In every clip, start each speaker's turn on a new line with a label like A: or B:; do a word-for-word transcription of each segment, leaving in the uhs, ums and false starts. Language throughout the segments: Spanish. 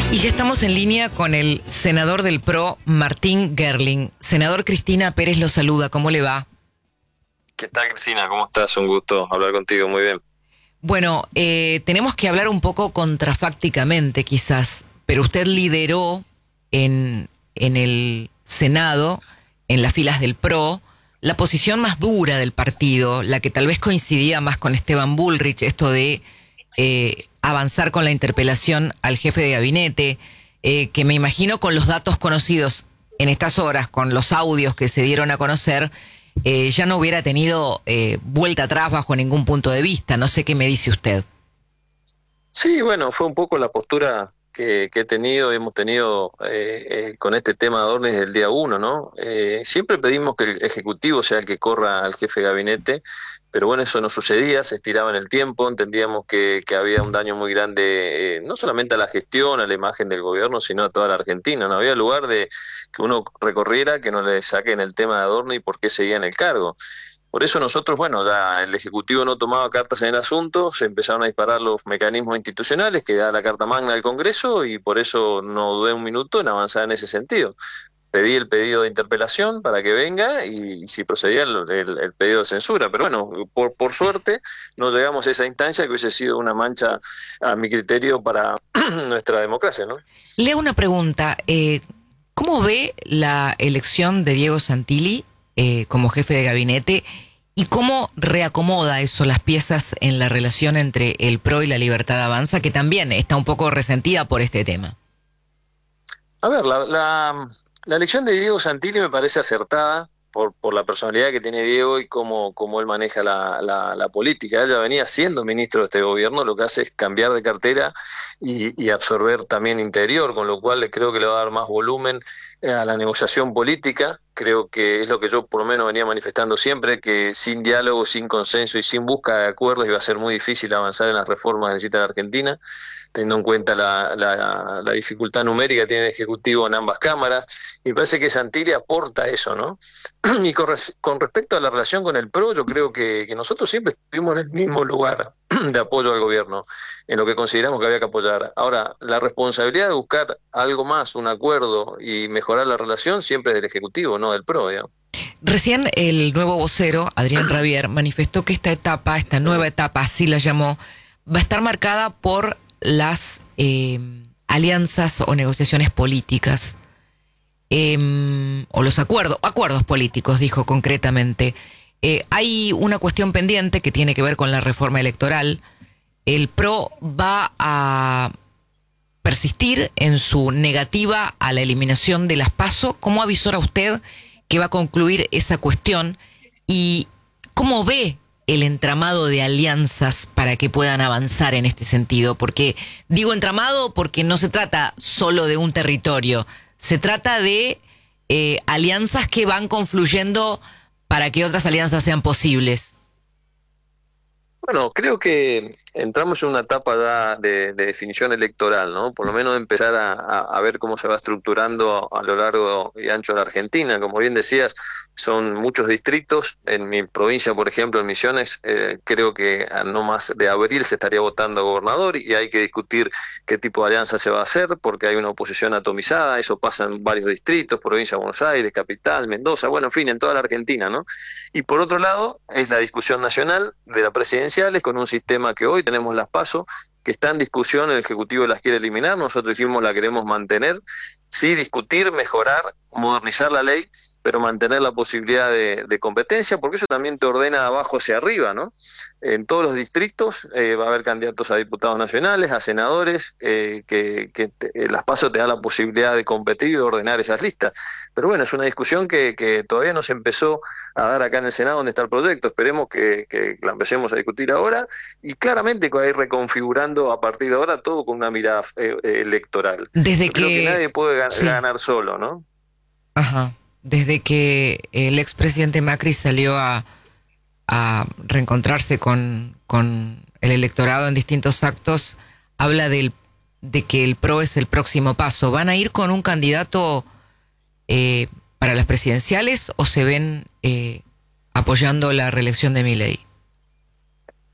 A: Y ya estamos en línea con el senador del P R O, Martín Gerling. Senador, Cristina Pérez lo saluda, ¿cómo le va?
B: ¿Qué tal, Cristina? ¿Cómo estás? Un gusto hablar contigo, muy bien.
A: Bueno, eh, tenemos que hablar un poco contrafácticamente quizás, pero usted lideró en, en el Senado, en las filas del P R O, la posición más dura del partido, la que tal vez coincidía más con Esteban Bullrich, esto de eh, avanzar con la interpelación al jefe de gabinete, eh, que me imagino con los datos conocidos en estas horas, con los audios que se dieron a conocer, eh, ya no hubiera tenido eh, vuelta atrás bajo ningún punto de vista. No sé qué me dice usted.
B: Sí, bueno, fue un poco la postura que, que he tenido y hemos tenido eh, eh, con este tema de Adorni desde el día uno, ¿no? Eh, siempre pedimos que el Ejecutivo sea el que corra al jefe de gabinete, pero bueno, eso no sucedía, se estiraba en el tiempo, entendíamos que, que había un daño muy grande, eh, no solamente a la gestión, a la imagen del gobierno, sino a toda la Argentina. No había lugar de que uno recorriera que no le saquen el tema de Adorni y por qué seguía en el cargo. Por eso nosotros, bueno, ya el Ejecutivo no tomaba cartas en el asunto, se empezaron a disparar los mecanismos institucionales que da la Carta Magna del Congreso y por eso no dudé un minuto en avanzar en ese sentido. Pedí el pedido de interpelación para que venga y, y si procedía el, el, el pedido de censura. Pero bueno, por, por suerte no llegamos a esa instancia que hubiese sido una mancha, a mi criterio, para nuestra democracia, ¿no?
A: Le hago una pregunta. Eh, ¿Cómo ve la elección de Diego Santilli eh, como jefe de gabinete y cómo reacomoda eso las piezas en la relación entre el P R O y la Libertad Avanza, que también está un poco resentida por este tema?
B: A ver, la, la, la elección de Diego Santilli me parece acertada por, por la personalidad que tiene Diego y cómo, cómo él maneja la, la, la política. Él ya venía siendo ministro de este gobierno, lo que hace es cambiar de cartera y, y absorber también interior, con lo cual creo que le va a dar más volumen a la negociación política. Creo que es lo que yo por lo menos venía manifestando siempre, que sin diálogo, sin consenso y sin busca de acuerdos iba a ser muy difícil avanzar en las reformas que necesita la Argentina, teniendo en cuenta la, la, la dificultad numérica que tiene el Ejecutivo en ambas cámaras, y me parece que Santilli aporta eso, ¿no? Y con, res, con respecto a la relación con el P R O, yo creo que, que nosotros siempre estuvimos en el mismo lugar de apoyo al gobierno, en lo que consideramos que había que apoyar. Ahora, la responsabilidad de buscar algo más, un acuerdo y mejorar la relación, siempre es del Ejecutivo, no del P R O, digamos.
A: Recién el nuevo vocero, Adrián Rabier, manifestó que esta etapa, esta nueva etapa, así la llamó, va a estar marcada por las eh, alianzas o negociaciones políticas, eh, o los acuerdos, acuerdos políticos, dijo concretamente. Eh, hay una cuestión pendiente que tiene que ver con la reforma electoral. El P R O va a persistir en su negativa a la eliminación de las PASO. ¿Cómo avisora usted que va a concluir esa cuestión? ¿Y cómo ve el entramado de alianzas para que puedan avanzar en este sentido? Porque digo entramado porque no se trata solo de un territorio, se trata de eh, alianzas que van confluyendo para que otras alianzas sean posibles.
B: Bueno, creo que entramos en una etapa ya de, de definición electoral, ¿no? Por lo menos empezar a, a, a ver cómo se va estructurando a, a lo largo y ancho de la Argentina. Como bien decías, son muchos distritos. En mi provincia, por ejemplo, en Misiones, eh, creo que a no más de abril se estaría votando a gobernador y hay que discutir qué tipo de alianza se va a hacer porque hay una oposición atomizada. Eso pasa en varios distritos, provincia de Buenos Aires, Capital, Mendoza, bueno, en fin, en toda la Argentina, ¿no? Y por otro lado, es la discusión nacional de la presidenciales con un sistema que hoy tenemos las PASO, que está en discusión, el Ejecutivo las quiere eliminar, nosotros dijimos la queremos mantener, sí discutir, mejorar, modernizar la ley, pero mantener la posibilidad de, de competencia, porque eso también te ordena de abajo hacia arriba, ¿no? En todos los distritos eh, va a haber candidatos a diputados nacionales, a senadores, eh, que, que te, las PASO te da la posibilidad de competir y de ordenar esas listas. Pero bueno, es una discusión que, que todavía no se empezó a dar acá en el Senado donde está el proyecto. Esperemos que, que la empecemos a discutir ahora y claramente que va a ir reconfigurando a partir de ahora todo con una mirada eh, electoral.
A: Desde
B: Yo
A: que...
B: creo que nadie puede gan-
A: sí.
B: ganar solo, ¿no?
A: Ajá. Desde que el expresidente Macri salió a, a reencontrarse con, con el electorado en distintos actos, habla del, de que el P R O es el próximo paso. ¿Van a ir con un candidato eh, para las presidenciales o se ven eh, apoyando la reelección de Milei?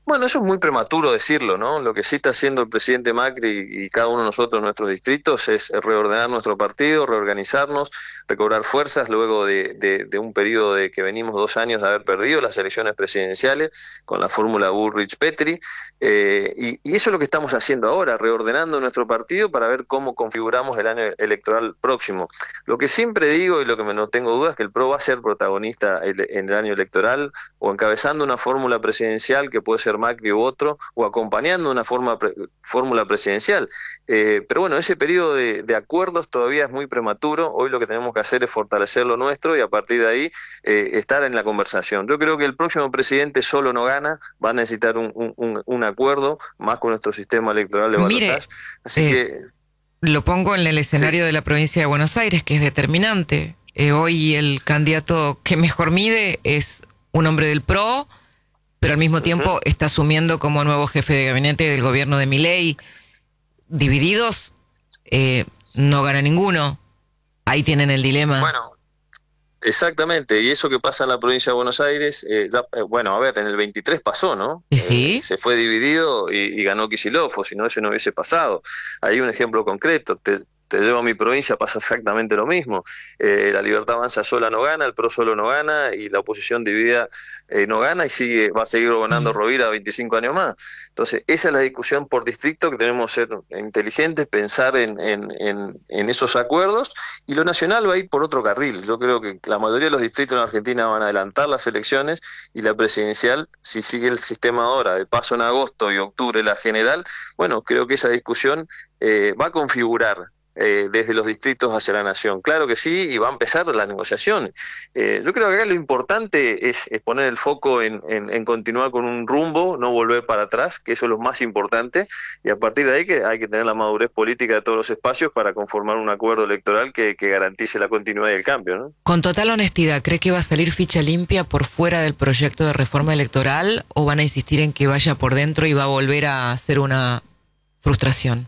B: Bueno, eso es muy prematuro decirlo, ¿no? Lo que sí está haciendo el presidente Macri y cada uno de nosotros en nuestros distritos es reordenar nuestro partido, reorganizarnos, recobrar fuerzas luego de, de, de un periodo de que venimos dos años de haber perdido las elecciones presidenciales con la fórmula Bullrich-Petri, eh, y, y eso es lo que estamos haciendo ahora, reordenando nuestro partido para ver cómo configuramos el año electoral próximo. Lo que siempre digo y lo que me, no tengo dudas es que el P R O va a ser protagonista el, en el año electoral o encabezando una fórmula presidencial que puede ser Macri u otro, o acompañando una forma pre, fórmula presidencial. Eh, pero bueno, ese periodo de, de acuerdos todavía es muy prematuro. Hoy lo que tenemos que hacer es fortalecer lo nuestro y a partir de ahí eh, estar en la conversación. Yo creo que el próximo presidente solo no gana, va a necesitar un, un, un acuerdo, más con nuestro sistema electoral de balotaje. Así eh, que...
A: Lo pongo en el escenario sí. de la provincia de Buenos Aires, que es determinante. Eh, hoy el candidato que mejor mide es un hombre del P R O, pero al mismo tiempo uh-huh. está asumiendo como nuevo jefe de gabinete del gobierno de Milei. Divididos, eh, no gana ninguno. Ahí tienen el dilema.
B: Bueno, exactamente. Y eso que pasa en la provincia de Buenos Aires, eh, ya, eh, bueno, a ver, en el veintitrés pasó, ¿no?
A: Sí.
B: Eh, se fue dividido y, y ganó Kicillof, o si no, eso no hubiese pasado. Hay un ejemplo concreto. Te, te llevo a mi provincia, pasa exactamente lo mismo. Eh, la Libertad Avanza sola no gana, el P R O solo no gana y la oposición dividida eh, no gana y sigue va a seguir gobernando uh-huh. Rovira veinticinco años más. Entonces, esa es la discusión por distrito que tenemos que ser inteligentes, pensar en, en, en, en esos acuerdos, y lo nacional va a ir por otro carril. Yo creo que la mayoría de los distritos en Argentina van a adelantar las elecciones y la presidencial, si sigue el sistema ahora de paso en agosto y octubre la general, bueno, creo que esa discusión eh, va a configurar Eh, desde los distritos hacia la nación. Claro que sí, y va a empezar la negociación. Eh, yo creo que acá lo importante es, es poner el foco en, en, en continuar con un rumbo, no volver para atrás, que eso es lo más importante, y a partir de ahí que hay que tener la madurez política de todos los espacios para conformar un acuerdo electoral que, que garantice la continuidad y el cambio, ¿no?
A: Con total honestidad, ¿cree que va a salir ficha limpia por fuera del proyecto de reforma electoral o van a insistir en que vaya por dentro y va a volver a ser una frustración?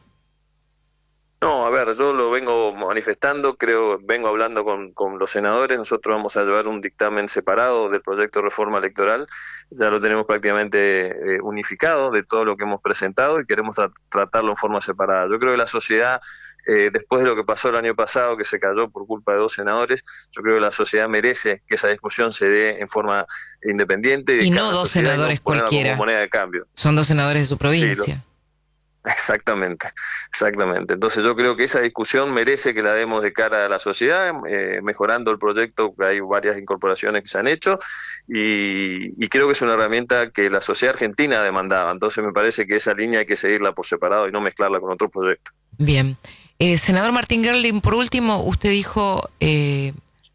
B: No, a ver, yo lo vengo manifestando, creo, vengo hablando con, con los senadores, nosotros vamos a llevar un dictamen separado del proyecto de reforma electoral, ya lo tenemos prácticamente eh, unificado de todo lo que hemos presentado y queremos tra- tratarlo en forma separada. Yo creo que la sociedad, eh, después de lo que pasó el año pasado, que se cayó por culpa de dos senadores, yo creo que la sociedad merece que esa discusión se dé en forma independiente.
A: Y, y no dos senadores no cualquiera,
B: como moneda de cambio.
A: Son dos senadores de su provincia.
B: Sí, lo, Exactamente, exactamente. Entonces yo creo que esa discusión merece que la demos de cara a la sociedad, eh, mejorando el proyecto, que hay varias incorporaciones que se han hecho, y, y creo que es una herramienta que la sociedad argentina demandaba. Entonces me parece que esa línea hay que seguirla por separado y no mezclarla con otro proyecto.
A: Bien. Eh, senador Martín Gerling, por último, usted dijo, eh,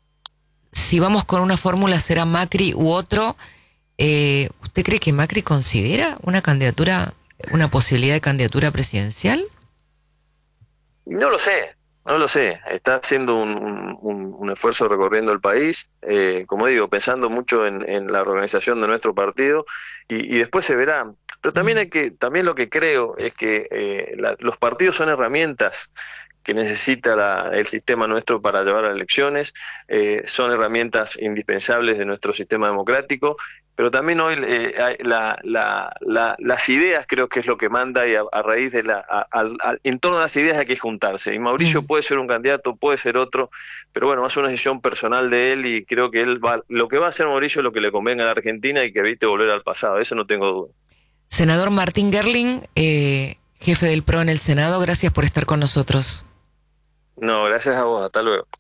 A: si vamos con una fórmula será Macri u otro. Eh, ¿Usted cree que Macri considera una candidatura... una posibilidad de candidatura presidencial?
B: No lo sé, no lo sé. Está haciendo un, un, un esfuerzo recorriendo el país, eh, como digo, pensando mucho en, en la organización de nuestro partido y, y después se verá. Pero también hay que, también lo que creo es que eh, la, los partidos son herramientas que necesita la, el sistema nuestro para llevar a elecciones, eh, son herramientas indispensables de nuestro sistema democrático, pero también hoy eh, la, la, la, las ideas creo que es lo que manda y a, a raíz de la, a, a, a, en torno a las ideas hay que juntarse, y Mauricio mm. puede ser un candidato, puede ser otro, pero bueno, va a ser una decisión personal de él y creo que él va, lo que va a hacer Mauricio es lo que le convenga a la Argentina y que evite volver al pasado, eso no tengo duda.
A: Senador Martín Gerling, eh, jefe del P R O en el Senado, gracias por estar con nosotros.
B: No, gracias a vos, hasta luego.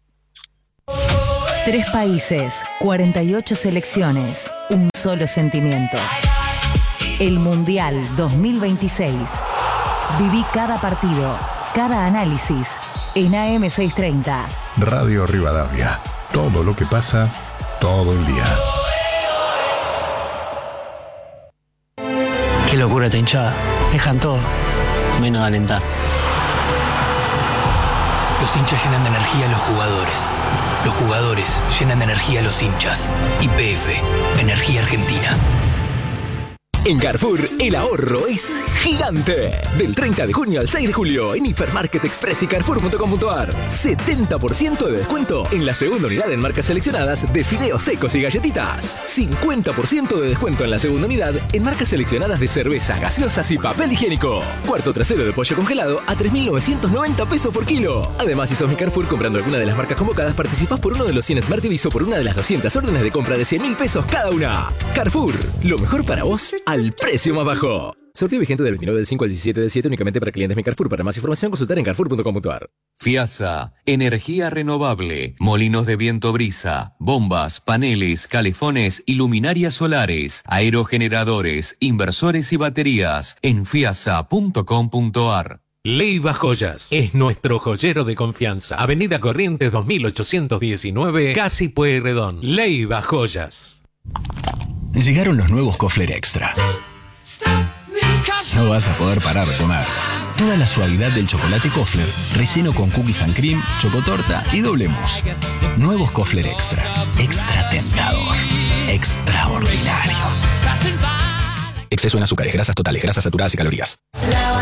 C: Tres países, cuarenta y ocho selecciones, un solo sentimiento. El Mundial dos mil veintiséis. Viví cada partido, cada análisis en A M seiscientos treinta.
D: Radio Rivadavia. Todo lo que pasa, todo el día.
E: Qué locura esta hinchada. Dejan todo, menos alentar.
F: Los hinchas llenan de energía a los jugadores. Los jugadores llenan de energía a los hinchas. Y P F, Energía Argentina.
G: En Carrefour, el ahorro es gigante. Del treinta de junio al seis de julio, en Hipermarket Express y Carrefour punto com punto ar. setenta por ciento de descuento en la segunda unidad en marcas seleccionadas de fideos secos y galletitas. cincuenta por ciento de descuento en la segunda unidad en marcas seleccionadas de cerveza, gaseosas y papel higiénico. Cuarto trasero de pollo congelado a tres mil novecientos noventa pesos por kilo. Además, si sos mi Carrefour comprando alguna de las marcas convocadas, participás por uno de los cien Smart T Vs o por una de las doscientas órdenes de compra de cien mil pesos cada una. Carrefour, lo mejor para vos al precio más bajo. Sorteo vigente del veintinueve del cinco al diecisiete del siete únicamente para clientes Mi Carrefour. Para más información, consultar en carrefour punto com punto ar.
H: FIASA, energía renovable, molinos de viento brisa, bombas, paneles, calefones y luminarias solares, aerogeneradores, inversores y baterías en fiasa punto com punto ar.
I: Leiva Joyas es nuestro joyero de confianza. Avenida Corrientes dos mil ochocientos diecinueve, Casi Pueyrredón. Leiva Joyas.
J: Llegaron los nuevos Kofler Extra. No vas a poder parar de comer. Toda la suavidad del chocolate Kofler, relleno con cookies and cream, chocotorta y doble mousse. Nuevos Kofler Extra. Extra tentador. Extraordinario. Exceso en azúcares, grasas totales, grasas saturadas y calorías.